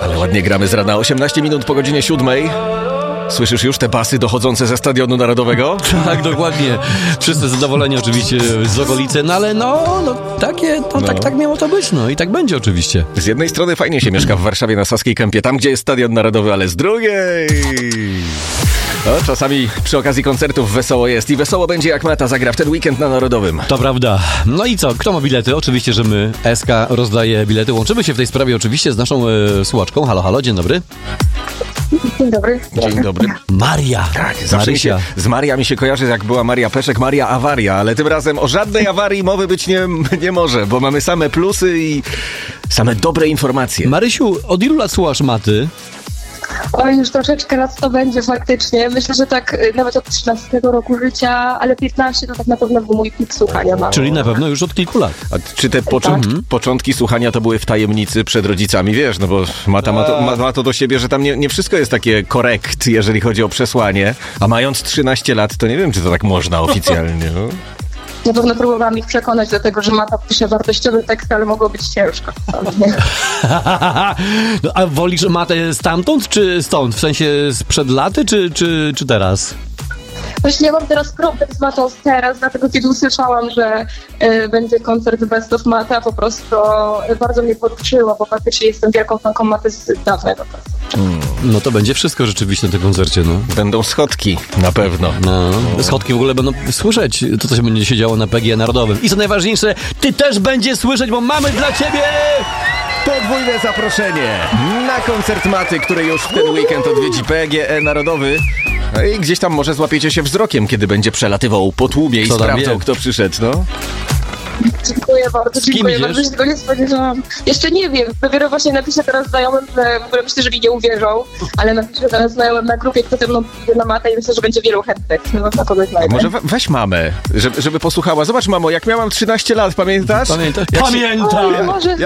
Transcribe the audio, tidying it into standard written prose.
Ale ładnie gramy z rana, 18 minut po godzinie 7. Słyszysz już te basy dochodzące ze Stadionu Narodowego? Tak, dokładnie. Wszyscy zadowoleni oczywiście z okolicy, no ale tak miało to być, no i tak będzie oczywiście. Z jednej strony fajnie się mieszka w Warszawie na Saskiej Kępie, tam gdzie jest Stadion Narodowy, ale z drugiej... No, czasami przy okazji koncertów wesoło jest i wesoło będzie, jak Mata zagra w ten weekend na Narodowym. To prawda. No i co? Kto ma bilety? Oczywiście, że my, SK, rozdaje bilety. Łączymy się w tej sprawie oczywiście z naszą słuchaczką. Halo, halo, dzień dobry. Dzień dobry. Dzień dobry. Maria. Tak, zawsze z Maria mi się kojarzy, jak była Maria Peszek, Maria Awaria, ale tym razem o żadnej awarii mowy być nie może, bo mamy same plusy i same dobre informacje. Marysiu, od ilu lat słuchasz Maty? Oj, już troszeczkę lat to będzie faktycznie. Myślę, że tak nawet od 13 roku życia, ale 15 to tak na pewno był mój pik słuchania mam. Czyli na pewno już od kilku lat. A czy te początki słuchania to były w tajemnicy przed rodzicami, wiesz, no bo Mata ma to do siebie, że tam nie wszystko jest takie korekt, jeżeli chodzi o przesłanie, a mając 13 lat, to nie wiem, czy to tak można oficjalnie, no. Na pewno próbowałam ich przekonać do tego, że Mata pisze wartościowy tekst, ale mogło być ciężko. No, a wolisz Matę stamtąd, czy stąd? W sensie sprzed laty, czy teraz? Właśnie ja mam teraz problem z Matą teraz, dlatego kiedy usłyszałam, że będzie koncert Best of Mata, po prostu bardzo mnie poruszyło, bo faktycznie jestem wielką fanką Maty z dawnego czasu. No to będzie wszystko rzeczywiście na tym koncercie, no. Będą schodki, na pewno. No, schodki w ogóle będą słyszeć, to co się będzie się działo na PGE Narodowym. I co najważniejsze, ty też będziesz słyszeć, bo mamy dla ciebie... Podwójne zaproszenie na koncert Maty, który już w ten weekend odwiedzi PGE Narodowy. No i gdzieś tam może złapiecie się wzrokiem, kiedy będzie przelatywał po tłumie i sprawdzał, kto przyszedł, no. Dziękuję bardzo, dziękuję bardzo, idziesz? że tego nie spodziewałam. Jeszcze nie wiem, dopiero właśnie napiszę teraz znajomym, że w ogóle myślę, że mi nie uwierzą, ale napiszę teraz znajomym na grupie, kto ze mną idzie na Matę i myślę, że będzie wielu chętnych. No, na kogoś znajdę. Może weź mamę, żeby posłuchała. Zobacz, mamo, jak miałam 13 lat, pamiętasz? Pamiętam. Może